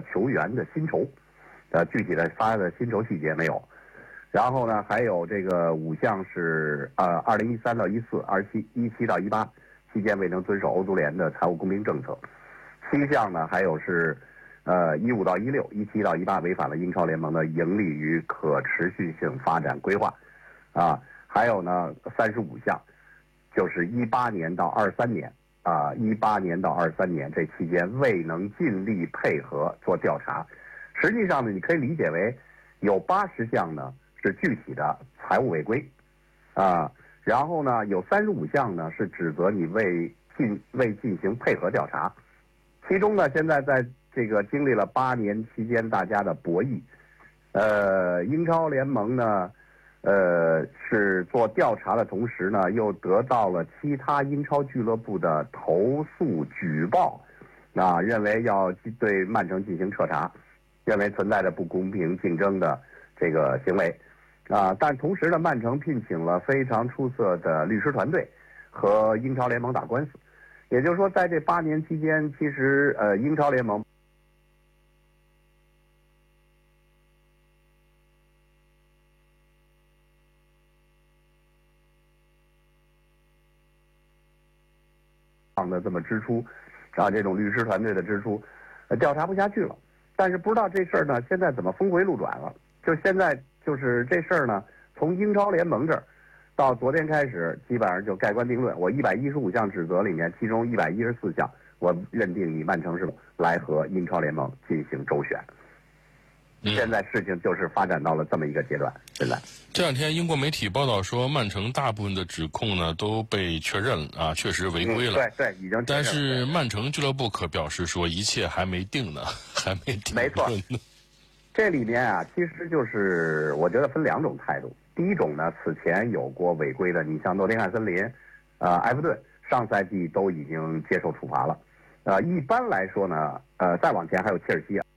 球员的薪酬，具体的发的薪酬细节没有。然后呢，还有这个5项是2013到14、17到18期间未能遵守欧足联的财务公平政策。7项呢，还有是15到16、17到18违反了英超联盟的盈利与可持续性发展规划，还有呢35项，就是18年到23年，18年到23年这期间未能尽力配合做调查。实际上呢，你可以理解为有80项呢是具体的财务违规，然后呢有35项呢是指责你未进行配合调查。其中呢，现在在这个经历了8年期间大家的博弈，英超联盟呢，是做调查的同时呢，又得到了其他英超俱乐部的投诉举报，认为要对曼城进行彻查，认为存在着不公平竞争的这个行为，但同时呢，曼城聘请了非常出色的律师团队和英超联盟打官司。也就是说，在这8年期间，其实英超联盟的这么支出，这种律师团队的支出，调查不下去了。但是不知道这事儿呢，现在怎么峰回路转了？就现在就是这事儿呢，从英超联盟这儿到昨天开始，基本上就盖棺定论。我115项指责里面，其中114项，我认定以曼城是来和英超联盟进行周旋。现在事情就是发展到了这么一个阶段。现在这两天英国媒体报道说，曼城大部分的指控呢都被确认了确实违规了。 对，已经确认了。 但是曼城俱乐部可表示说，一切还没定呢，还没定。 没错。这里面其实就是我觉得分2种态度。第一种呢，此前有过违规的，你像诺丁汉森林、埃弗顿，上赛季都已经接受处罚了。一般来说呢，再往前还有切尔西